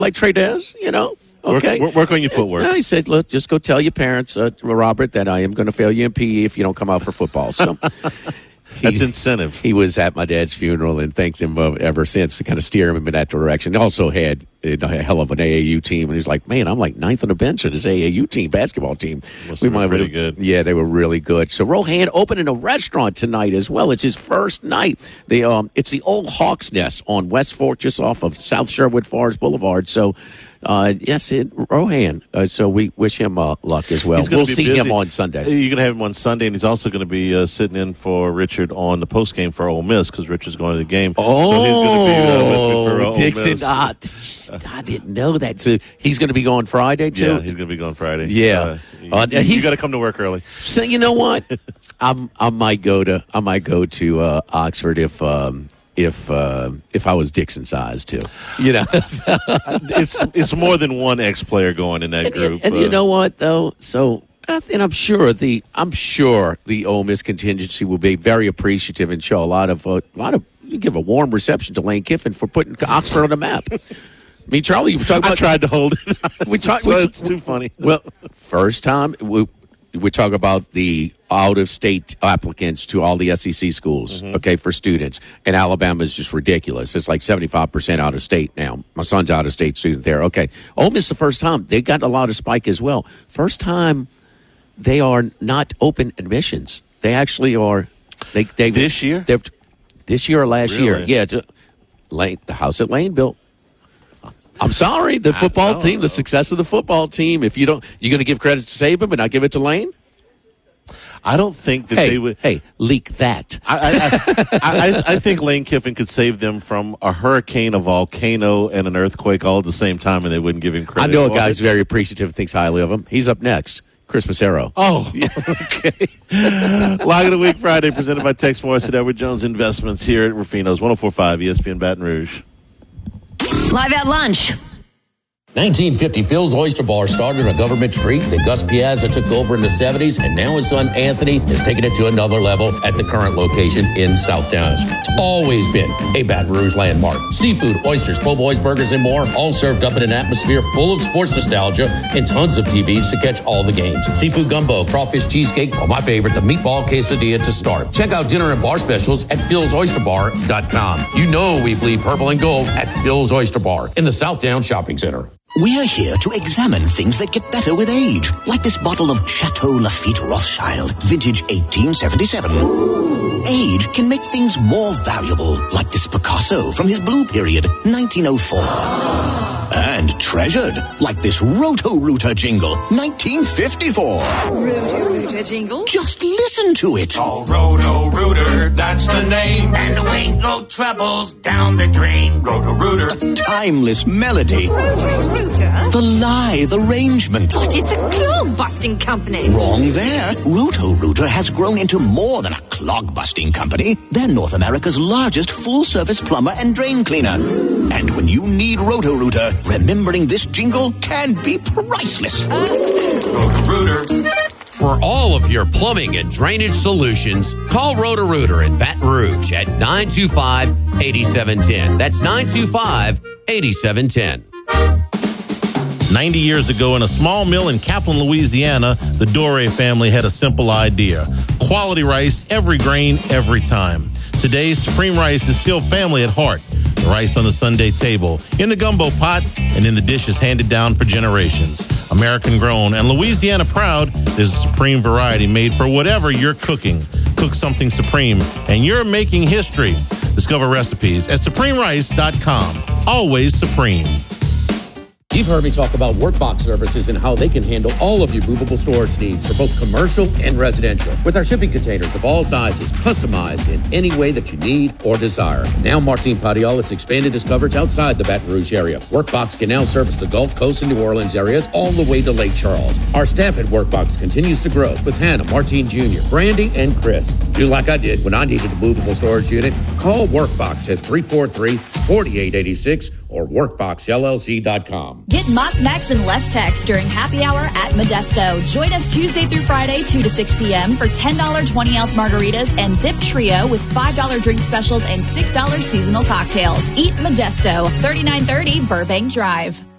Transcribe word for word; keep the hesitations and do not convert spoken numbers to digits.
like Trey does, you know. Okay. Work, work on your footwork. No, he said, look, just go tell your parents, uh, Robert, that I am going to fail you in P E if you don't come out for football. So he, that's incentive. He was at my dad's funeral and thanks him uh, ever since to kind of steer him in that direction. He also had a hell of an A A U team, and he's like, man, I'm like ninth on the bench of this A A U team, basketball team. Must we might pretty good. Yeah, they were really good. So Rohan opening a restaurant tonight as well. It's his first night. The um, it's the old Hawk's Nest on West Fork, just off of South Sherwood Forest Boulevard. So. Uh, yes, it, Rohan. Uh, so we wish him uh, luck as well. We'll see busy. him on Sunday. You're going to have him on Sunday, and he's also going to be uh, sitting in for Richard on the post game for Ole Miss because Richard's going to the game. Oh, so he's going to be uh, with me for Ole Dixon. Miss. Uh, I didn't know that. So he's going to be going Friday too. Yeah, he's going to be going Friday. Yeah, uh, you, uh, you, you got to come to work early. So you know what? I'm, I might go to I might go to uh, Oxford if. Um, If uh, if I was Dixon size too, you know, it's it's more than one ex-player going in that and, group. And, and uh, you know what though? So and I'm sure the I'm sure the Ole Miss contingency will be very appreciative and show a lot of uh, a lot of give a warm reception to Lane Kiffin for putting Oxford on the map. I mean, Charlie, you were talking about. I tried to hold it. we talked. So it's too funny. Well, first time we we talk about the out-of-state applicants to all the S E C schools, mm-hmm. okay, for students. And Alabama is just ridiculous. It's like seventy-five percent out-of-state now. My son's out-of-state student there. Okay. Ole Miss the first time. They got a lot of spike as well. First time they are not open admissions. They actually are. They, they This year? They've, this year or last really? year. Yeah. To, Lane, the house at Lane built. I'm sorry, the football team, the success of the football team. If you don't, you're going to give credit to Saban, but not give it to Lane? I don't think that hey, they would. Hey, leak that. I, I, I, I think Lane Kiffin could save them from a hurricane, a volcano, and an earthquake all at the same time, and they wouldn't give him credit. I know a guy who's very appreciative and thinks highly of him. He's up next. Chris Massaro. Oh, yeah. Okay. Lock of the Week Friday, presented by Tex Morris at Edward Jones Investments here at Rufino's one oh four point five E S P N Baton Rouge. Live at lunch. nineteen fifty, Phil's Oyster Bar started on Government Street. Then Gus Piazza took over in the seventies, and now his son Anthony has taken it to another level at the current location in South Dallas. It's always been a Baton Rouge landmark. Seafood, oysters, po' boys, burgers, and more, all served up in an atmosphere full of sports nostalgia and tons of T Vs to catch all the games. Seafood gumbo, crawfish cheesecake, or my favorite, the meatball quesadilla to start. Check out dinner and bar specials at phils oyster bar dot com. You know we bleed purple and gold at Phil's Oyster Bar in the Southdown Shopping Center. We're here to examine things that get better with age, like this bottle of Chateau Lafite Rothschild, vintage eighteen seventy-seven. Age can make things more valuable, like this Picasso from his blue period, nineteen oh four. And treasured, like this Roto-Rooter jingle, nineteen fifty-four. Roto-Rooter jingle? Just listen to it. Oh, Roto-Rooter, that's the name. And away go troubles down the drain. Roto-Rooter. A timeless melody. Roto-Rooter? The lithe arrangement. But it's a clog-busting company. Wrong there. Roto-Rooter has grown into more than a clog-busting company. They're North America's largest full-service plumber and drain cleaner. And when you need Roto-Rooter, remembering this jingle can be priceless. Roto-Rooter. For all of your plumbing and drainage solutions, call Roto-Rooter in Baton Rouge at nine two five, eight seven one zero. That's nine two five, eight seven one zero. ninety years ago, in a small mill in Kaplan, Louisiana, the Dore family had a simple idea. Quality rice, every grain, every time. Today, Supreme Rice is still family at heart. The rice on the Sunday table, in the gumbo pot, and in the dishes handed down for generations. American grown and Louisiana proud, there's a Supreme variety made for whatever you're cooking. Cook something Supreme, and you're making history. Discover recipes at supreme rice dot com. Always Supreme. You've heard me talk about Workbox services and how they can handle all of your movable storage needs for both commercial and residential. With our shipping containers of all sizes, customized in any way that you need or desire. Now Martin Padial has expanded his coverage outside the Baton Rouge area. Workbox can now service the Gulf Coast and New Orleans areas all the way to Lake Charles. Our staff at Workbox continues to grow with Hannah, Martine Junior, Brandy, and Chris. Do like I did when I needed a movable storage unit. Call Workbox at three four three, four eight eight six or workbox L L C dot com. Get Moss Max and less text during happy hour at Modesto. Join us Tuesday through Friday, two to six p.m. for ten dollars twenty-ounce margaritas and Dip Trio with five dollars drink specials and six dollars seasonal cocktails. Eat Modesto, thirty-nine thirty Burbank Drive.